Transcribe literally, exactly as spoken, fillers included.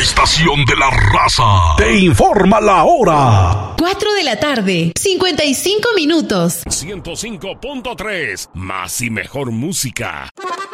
estación de la raza te informa la hora. cuatro de la tarde, cincuenta y cinco minutos. ciento cinco punto tres, más y mejor música.